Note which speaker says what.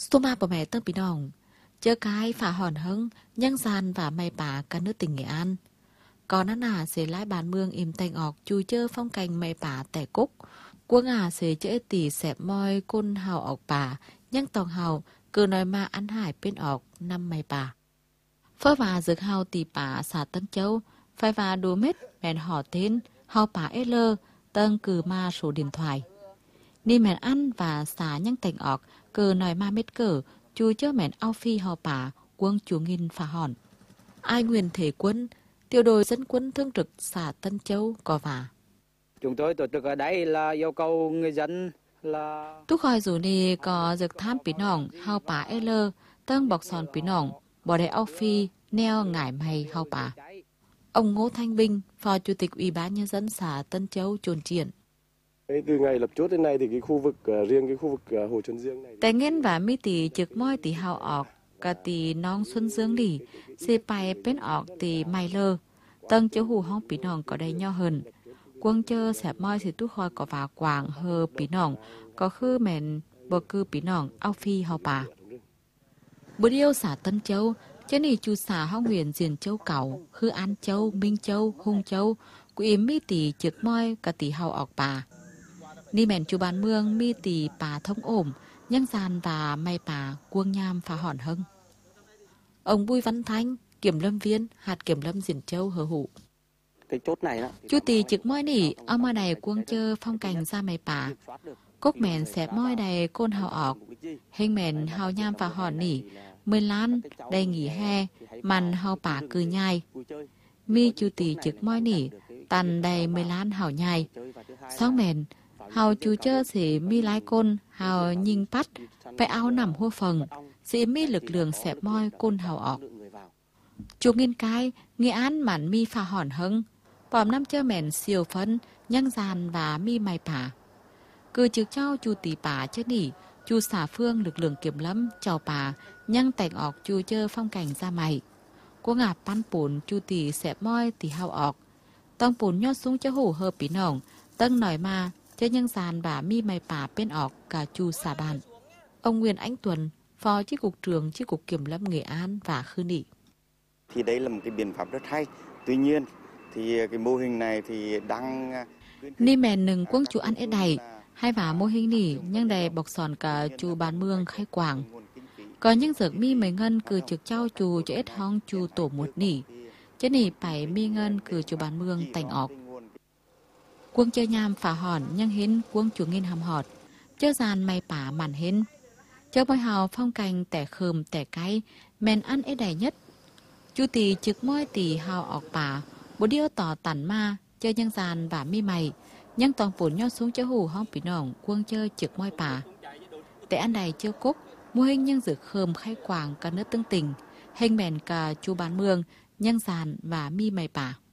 Speaker 1: Stoma của mẹ tân bị nòng, chớ cái phá hòn hứng, nhân gian và may bả cả nước tỉnh Nghệ An. Còn anh sẽ lái bàn mương im tanh ọc chui chơ phong cảnh may bả tẻ cúc. Quân sẽ chỡ tỉ xẹp môi côn hào ọc bả, nhân tòng hào, cứ nói mà ăn hải bên ọc năm may bả. Phớ và dược hào tỉ bả xả Tân Châu, phải và đùa mết mẹn họ tên, hào bả lơ, tân cử ma số điện thoại. Ni mẹn ăn và xả nhân tành ọc, cứ nói ma mết cử, chui chơ mẹn ao phi hào bả, quân chủ nghìn phá hòn. Ai nguyên thể quân, tiểu đội dân quân thương trực xã Tân Châu có vả.
Speaker 2: Chúng tôi tổ chức ở đây là yêu cầu người dân là...
Speaker 1: Túc hỏi dù nì có dược tham bí nòng, hào bả lơ, tân bọc sòn bí nòng, bỏ đại ao phi, neo ngải mày hào bả. Ông Ngô Thanh Bình, Phó Chủ tịch Ủy ban Nhân dân xã Tân Châu trồn triển.
Speaker 3: Từ ngày lập chốt đến nay thì cái khu vực riêng cái khu vực Hồ Xuân Dương này.
Speaker 1: Tại nghiên và mi tỷ trực môi tỷ hào ọc, cả tỷ nong Xuân Dương lì, xê bài bên ọc tỷ mày lơ. Tân châu hù hong bí nòng có đầy nho hơn. Quân chơ xẹp môi thì túc hỏi có vả quảng hơ bí nòng, có khư mẹn bờ cư bí nòng ao phi hào bà. Bữa điêu xã Tân Châu, chứ nì chú xã hong huyền Diền Châu Cẩu, Hư An Châu, Minh Châu, Hung Châu, cụ yếm mi tỷ trực môi cả tỷ hào ọc bà. Ni mẹn chú bán mương mi tỷ bà thông ổm, nhân gian và may bà quân nham phá hòn hưng. Ông Bùi Văn Thanh, kiểm lâm viên, hạt kiểm lâm Diền Châu hờ hụ.
Speaker 4: Cái chốt này đó.
Speaker 1: Chú tỷ trực môi nỉ, ông mà này quân chơ phong cảnh ra may bà. Cốc mẹn xẹp môi đầy côn hào ọc, hình mẹn hào nham phá hòn nỉ, 10 lan, đầy nghỉ hè, màn hào bả cư nhai. Mi chú tỷ trực môi nỉ, tàn đầy 10 lan hào nhai. Xong mẹn, hào chú chơ sẽ mi lái côn, hào nhìn bắt, phải áo nằm hô phần, sẽ mi lực lượng xẹp môi côn hào ọc. Chú nghiên cái, Nghệ An màn mi phá hòn hưng, bòm năm chơ mẹn siêu phân, nhân gian và mi mày bả. Cứ trực trao chú tỷ bả chứ nỉ, chú xả phương lực lượng kiểm lâm, chào bà, nhăng tạch ọc chú chơ phong cảnh ra mày. Cô ngạp pan bún chú tỷ xẹp môi tỷ hào ọc. Tông bún nhót xuống cho hủ hợp bí nồng, tân nói mà, cho nhân gian và mi mày bà bên ọc cả chú xả bàn. Ông Nguyên Anh Tuấn, Phó Chi cục trưởng Chi cục Kiểm lâm Nghệ An và Khư Nị.
Speaker 4: Thì đây là một cái biện pháp rất hay. Tuy nhiên, thì cái mô hình này thì đang...
Speaker 1: Ni mèn nừng quân chú ăn ế đầy, hay và mô hình nỉ nhưng đầy bọc sòn cả chú bán mương khai quảng. Có những giấc mi mấy ngân cứ trực trao chú cho ít hong chú tổ một nỉ. Chứ nỉ phải mi ngân cứ chú bán mương tành ọc. Quân chơi nham phá hòn nhưng hến quân chú nghiên hàm họt. Chớ gian may bả màn hến. Chớ bôi hào phong cảnh tẻ khơm tẻ cái, mèn ăn ế đầy nhất. Chú tỷ trực môi tỷ hào ọc bả, bố điêu tỏ tản ma, chơi nhân gian và mi mày. Nhưng toàn phủn nhau xuống chớ hù hong bí nòng quân chơi trực môi bả. Tẻ ăn đầy chưa cúc, mô hình nhân dược khơm khai quảng cả nước tương tình, hình mèn cả chú bán mương, nhân gian và mi mày bả.